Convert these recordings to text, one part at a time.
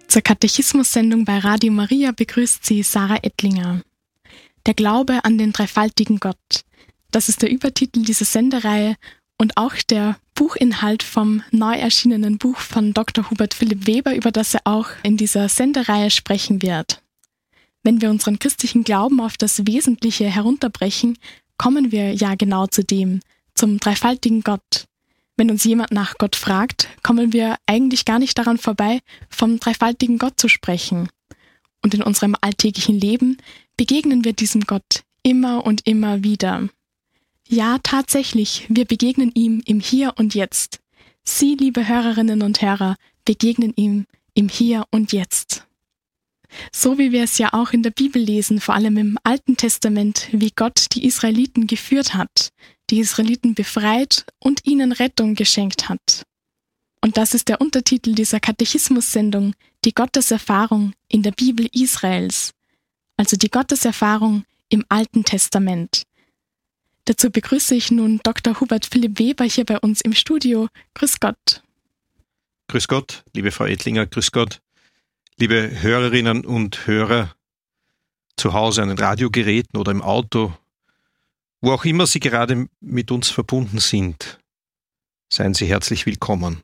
Zur Katechismus-Sendung bei Radio Maria begrüßt sie Sarah Ettlinger. Der Glaube an den dreifaltigen Gott. Das ist der Übertitel dieser Sendereihe und auch der Buchinhalt vom neu erschienenen Buch von Dr. Hubert Philipp Weber, über das er auch in dieser Sendereihe sprechen wird. Wenn wir unseren christlichen Glauben auf das Wesentliche herunterbrechen, kommen wir ja genau zu dem, zum dreifaltigen Gott. Wenn uns jemand nach Gott fragt, kommen wir eigentlich gar nicht daran vorbei, vom dreifaltigen Gott zu sprechen. Und in unserem alltäglichen Leben begegnen wir diesem Gott immer und immer wieder. Ja, tatsächlich, wir begegnen ihm im Hier und Jetzt. Sie, liebe Hörerinnen und Hörer, begegnen ihm im Hier und Jetzt. So wie wir es ja auch in der Bibel lesen, vor allem im Alten Testament, wie Gott die Israeliten geführt hat, die Israeliten befreit und ihnen Rettung geschenkt hat. Und das ist der Untertitel dieser Katechismus-Sendung, die Gotteserfahrung in der Bibel Israels, also die Gotteserfahrung im Alten Testament. Dazu begrüße ich nun Dr. Hubert Philipp Weber hier bei uns im Studio. Grüß Gott. Grüß Gott, liebe Frau Ettlinger, grüß Gott, liebe Hörerinnen und Hörer zu Hause an den Radiogeräten oder im Auto, wo auch immer Sie gerade mit uns verbunden sind. Seien Sie herzlich willkommen.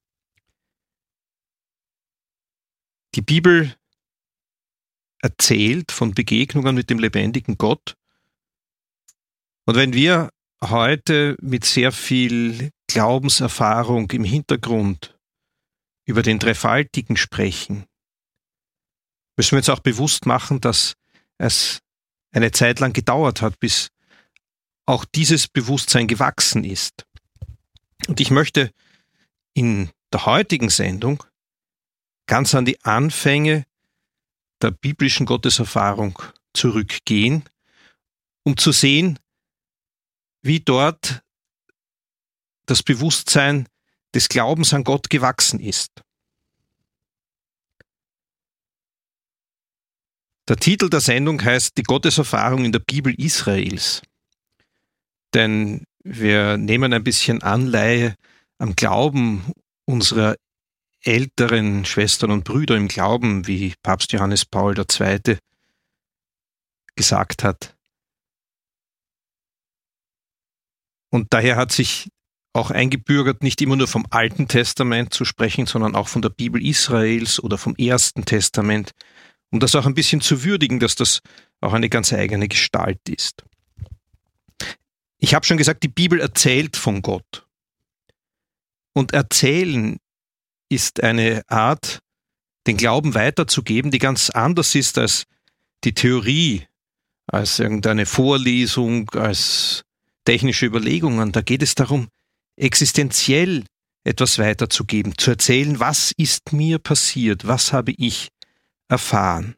Die Bibel erzählt von Begegnungen mit dem lebendigen Gott. Und wenn wir heute mit sehr viel Glaubenserfahrung im Hintergrund über den Dreifaltigen sprechen, müssen wir uns auch bewusst machen, dass es eine Zeit lang gedauert hat, bis auch dieses Bewusstsein gewachsen ist. Und ich möchte in der heutigen Sendung ganz an die Anfänge der biblischen Gotteserfahrung zurückgehen, um zu sehen, wie dort das Bewusstsein des Glaubens an Gott gewachsen ist. Der Titel der Sendung heißt Die Gotteserfahrung in der Bibel Israels. Denn wir nehmen ein bisschen Anleihe am Glauben unserer älteren Schwestern und Brüder im Glauben, wie Papst Johannes Paul II. Gesagt hat. Und daher hat sich auch eingebürgert, nicht immer nur vom Alten Testament zu sprechen, sondern auch von der Bibel Israels oder vom Ersten Testament, um das auch ein bisschen zu würdigen, dass das auch eine ganz eigene Gestalt ist. Ich habe schon gesagt, die Bibel erzählt von Gott. Und erzählen ist eine Art, den Glauben weiterzugeben, die ganz anders ist als die Theorie, als irgendeine Vorlesung, als technische Überlegungen. Da geht es darum, existenziell etwas weiterzugeben, zu erzählen, was ist mir passiert, was habe ich erfahren.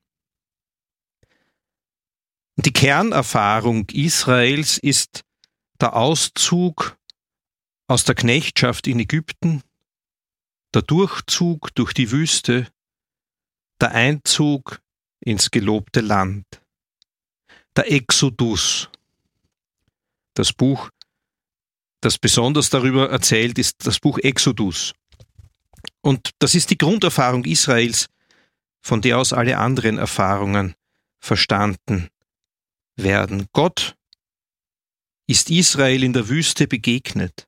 Und die Kernerfahrung Israels ist der Auszug aus der Knechtschaft in Ägypten, der Durchzug durch die Wüste, der Einzug ins gelobte Land, der Exodus. Das Buch, das besonders darüber erzählt, ist das Buch Exodus. Und das ist die Grunderfahrung Israels, von der aus alle anderen Erfahrungen verstanden werden. Gott ist Israel in der Wüste begegnet.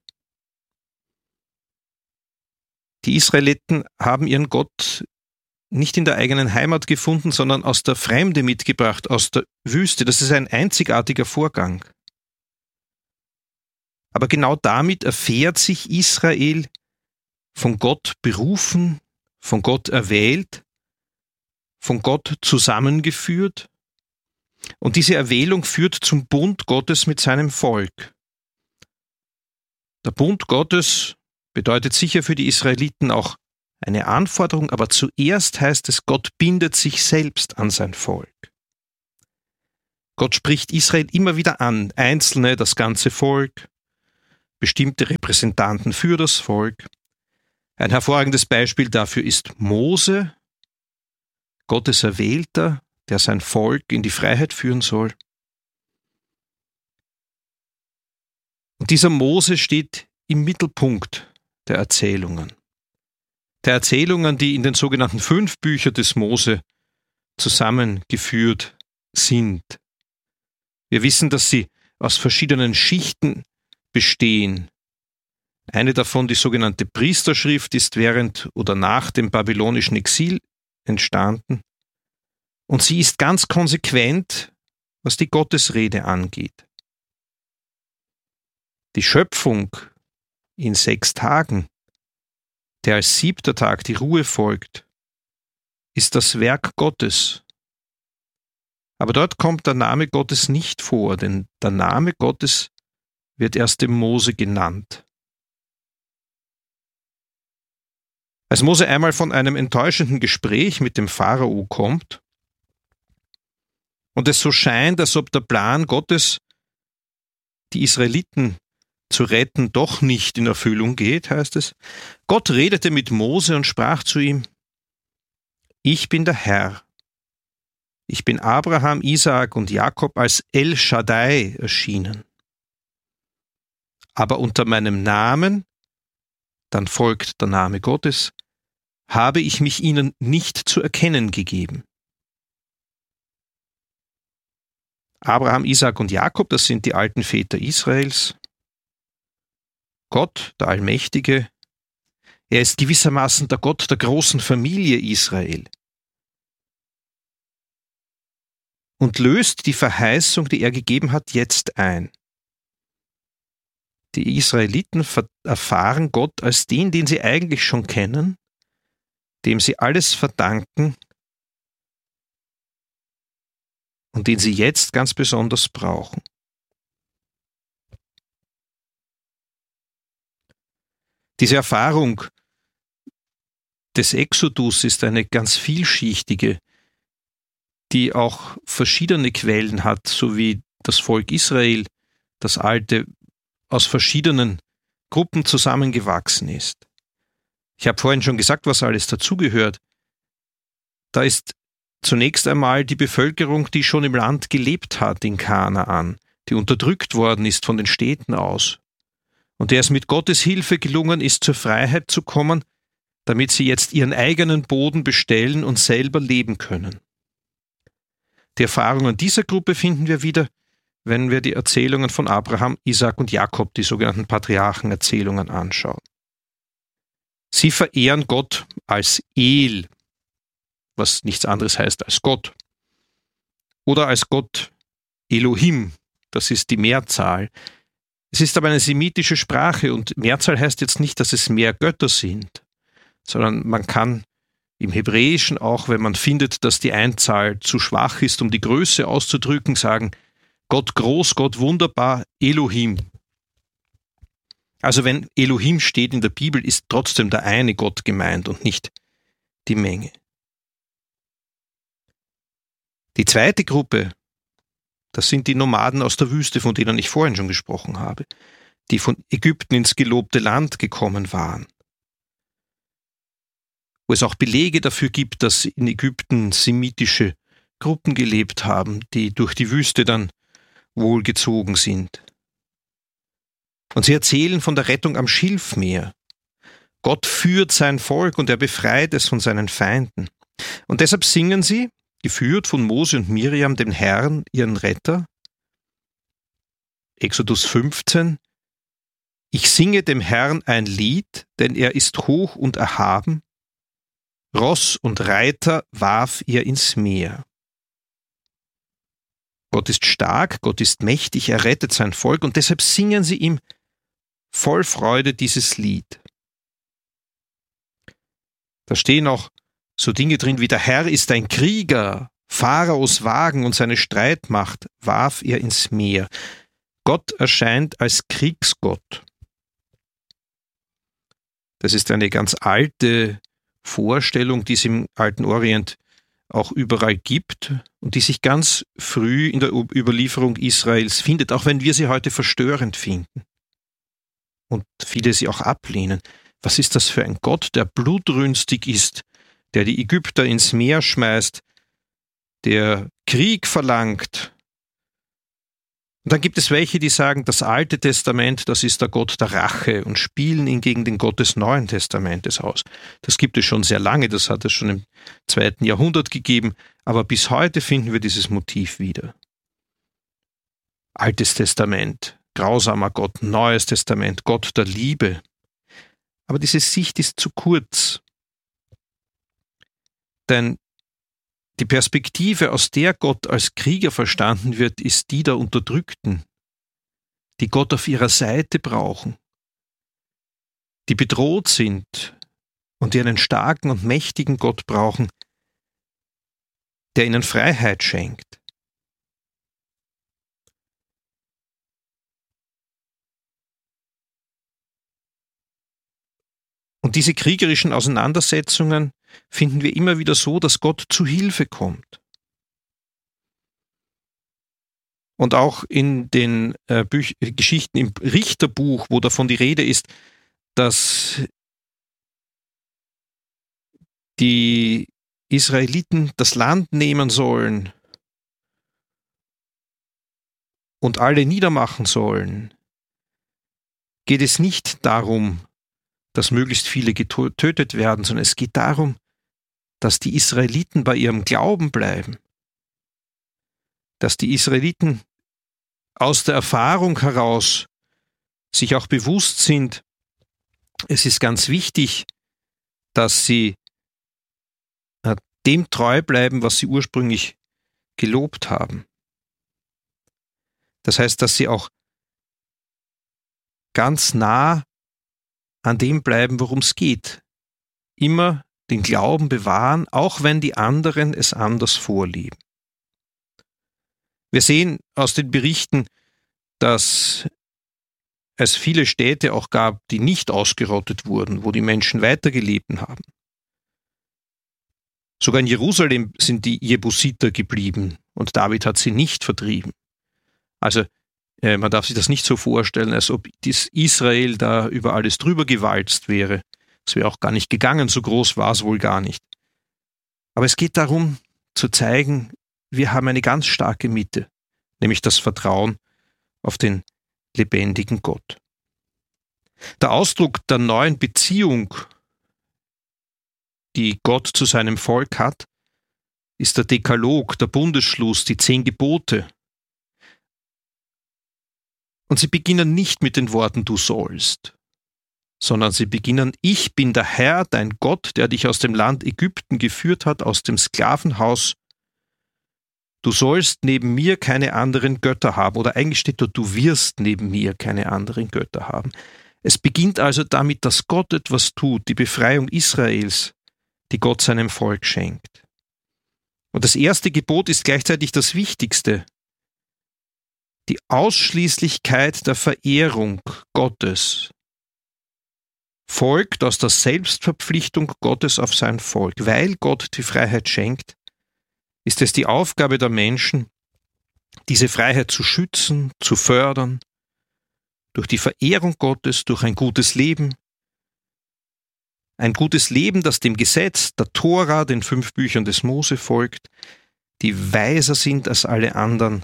Die Israeliten haben ihren Gott nicht in der eigenen Heimat gefunden, sondern aus der Fremde mitgebracht, aus der Wüste. Das ist ein einzigartiger Vorgang. Aber genau damit erfährt sich Israel von Gott berufen, von Gott erwählt, von Gott zusammengeführt. Und diese Erwählung führt zum Bund Gottes mit seinem Volk. Der Bund Gottes bedeutet sicher für die Israeliten auch eine Anforderung, aber zuerst heißt es, Gott bindet sich selbst an sein Volk. Gott spricht Israel immer wieder an, Einzelne, das ganze Volk, bestimmte Repräsentanten für das Volk. Ein hervorragendes Beispiel dafür ist Mose, Gottes Erwählter, der sein Volk in die Freiheit führen soll. Und dieser Mose steht im Mittelpunkt der Erzählungen. der Erzählungen, die in den sogenannten 5 Büchern des Mose zusammengeführt sind. Wir wissen, dass sie aus verschiedenen Schichten bestehen. Eine davon, die sogenannte Priesterschrift, ist während oder nach dem babylonischen Exil entstanden. Und sie ist ganz konsequent, was die Gottesrede angeht. Die Schöpfung in 6 Tagen, der als 7. Tag die Ruhe folgt, ist das Werk Gottes. Aber dort kommt der Name Gottes nicht vor, denn der Name Gottes wird erst dem Mose genannt. Als Mose einmal von einem enttäuschenden Gespräch mit dem Pharao kommt und es so scheint, als ob der Plan Gottes, die Israeliten zu retten, doch nicht in Erfüllung geht, heißt es, Gott redete mit Mose und sprach zu ihm: Ich bin der Herr. Ich bin Abraham, Isaak und Jakob als El Shaddai erschienen. Aber unter meinem Namen, dann folgt der Name Gottes, habe ich mich ihnen nicht zu erkennen gegeben. Abraham, Isaak und Jakob, das sind die alten Väter Israels. Gott, der Allmächtige, er ist gewissermaßen der Gott der großen Familie Israel und löst die Verheißung, die er gegeben hat, jetzt ein. Die Israeliten erfahren Gott als den sie eigentlich schon kennen, dem sie alles verdanken und den sie jetzt ganz besonders brauchen. Diese Erfahrung des Exodus ist eine ganz vielschichtige, die auch verschiedene Quellen hat, so wie das Volk Israel, das Alte, aus verschiedenen Gruppen zusammengewachsen ist. Ich habe vorhin schon gesagt, was alles dazugehört. Da ist zunächst einmal die Bevölkerung, die schon im Land gelebt hat, in Kanaan, die unterdrückt worden ist von den Städten aus und der es mit Gottes Hilfe gelungen ist, zur Freiheit zu kommen, damit sie jetzt ihren eigenen Boden bestellen und selber leben können. Die Erfahrungen dieser Gruppe finden wir wieder, wenn wir die Erzählungen von Abraham, Isaak und Jakob, die sogenannten Patriarchenerzählungen, anschauen. Sie verehren Gott als El, was nichts anderes heißt als Gott, oder als Gott Elohim, das ist die Mehrzahl. Es ist aber eine semitische Sprache und Mehrzahl heißt jetzt nicht, dass es mehr Götter sind, sondern man kann im Hebräischen auch, wenn man findet, dass die Einzahl zu schwach ist, um die Größe auszudrücken, sagen Gott groß, Gott wunderbar, Elohim. Also wenn Elohim steht in der Bibel, ist trotzdem der eine Gott gemeint und nicht die Menge. Die zweite Gruppe, das sind die Nomaden aus der Wüste, von denen ich vorhin schon gesprochen habe, die von Ägypten ins gelobte Land gekommen waren. Wo es auch Belege dafür gibt, dass in Ägypten semitische Gruppen glebt haben, die durch die Wüste dann wohlgezogen sind. Und sie erzählen von der Rettung am Schilfmeer. Gott führt sein Volk und er befreit es von seinen Feinden. Und deshalb singen sie, geführt von Mose und Miriam, dem Herrn, ihren Retter. Exodus 15. Ich singe dem Herrn ein Lied, denn er ist hoch und erhaben. Ross und Reiter warf er ins Meer. Gott ist stark, Gott ist mächtig, er rettet sein Volk und deshalb singen sie ihm voll Freude dieses Lied. Da stehen auch so Dinge drin wie: Der Herr ist ein Krieger, Pharaos Wagen und seine Streitmacht warf er ins Meer. Gott erscheint als Kriegsgott. Das ist eine ganz alte Vorstellung, die es im Alten Orient auch überall gibt und die sich ganz früh in der Überlieferung Israels findet, auch wenn wir sie heute verstörend finden und viele sie auch ablehnen. Was ist das für ein Gott, der blutrünstig ist, der die Ägypter ins Meer schmeißt, der Krieg verlangt Und dann gibt es welche, die sagen, das Alte Testament, das ist der Gott der Rache und spielen ihn gegen den Gott des Neuen Testamentes aus. Das gibt es schon sehr lange, das hat es schon im 2. Jahrhundert gegeben, aber bis heute finden wir dieses Motiv wieder. Altes Testament, grausamer Gott, Neues Testament, Gott der Liebe. Aber diese Sicht ist zu kurz. Denn die Perspektive, aus der Gott als Krieger verstanden wird, ist die der Unterdrückten, die Gott auf ihrer Seite brauchen, die bedroht sind und die einen starken und mächtigen Gott brauchen, der ihnen Freiheit schenkt. Und diese kriegerischen Auseinandersetzungen finden wir immer wieder so, dass Gott zu Hilfe kommt. Und auch in den Geschichten im Richterbuch, wo davon die Rede ist, dass die Israeliten das Land nehmen sollen und alle niedermachen sollen, geht es nicht darum, dass möglichst viele getötet werden, sondern es geht darum, dass die Israeliten bei ihrem Glauben bleiben, dass die Israeliten aus der Erfahrung heraus sich auch bewusst sind, es ist ganz wichtig, dass sie dem treu bleiben, was sie ursprünglich gelobt haben. Das heißt, dass sie auch ganz nah an dem bleiben, worum es geht. Immer den Glauben bewahren, auch wenn die anderen es anders vorleben. Wir sehen aus den Berichten, dass es viele Städte auch gab, die nicht ausgerottet wurden, wo die Menschen weitergelebt haben. Sogar in Jerusalem sind die Jebusiter geblieben und David hat sie nicht vertrieben. Also man darf sich das nicht so vorstellen, als ob das Israel da über alles drüber gewalzt wäre. Es wäre auch gar nicht gegangen, so groß war es wohl gar nicht. Aber es geht darum, zu zeigen, wir haben eine ganz starke Mitte, nämlich das Vertrauen auf den lebendigen Gott. Der Ausdruck der neuen Beziehung, die Gott zu seinem Volk hat, ist der Dekalog, der Bundesschluss, die 10 Gebote. Und sie beginnen nicht mit den Worten „Du sollst", sondern sie beginnen: Ich bin der Herr, dein Gott, der dich aus dem Land Ägypten geführt hat, aus dem Sklavenhaus. Du sollst neben mir keine anderen Götter haben. Oder eigentlich steht dort: Du wirst neben mir keine anderen Götter haben. Es beginnt also damit, dass Gott etwas tut, die Befreiung Israels, die Gott seinem Volk schenkt. Und das erste Gebot ist gleichzeitig das wichtigste: die Ausschließlichkeit der Verehrung Gottes folgt aus der Selbstverpflichtung Gottes auf sein Volk. Weil Gott die Freiheit schenkt, ist es die Aufgabe der Menschen, diese Freiheit zu schützen, zu fördern, durch die Verehrung Gottes, durch ein gutes Leben, das dem Gesetz, der Tora, den 5 Büchern des Mose folgt, die weiser sind als alle anderen.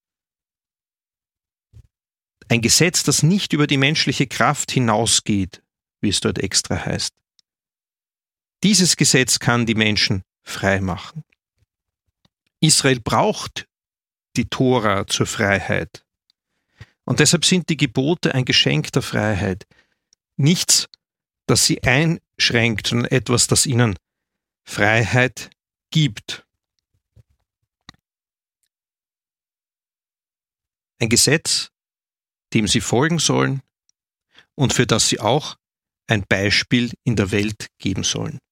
Ein Gesetz, das nicht über die menschliche Kraft hinausgeht, wie es dort extra heißt. Dieses Gesetz kann die Menschen frei machen. Israel braucht die Tora zur Freiheit. Und deshalb sind die Gebote ein Geschenk der Freiheit. Nichts, das sie einschränkt, sondern etwas, das ihnen Freiheit gibt. Ein Gesetz, dem sie folgen sollen und für das sie auch ein Beispiel in der Welt geben sollen.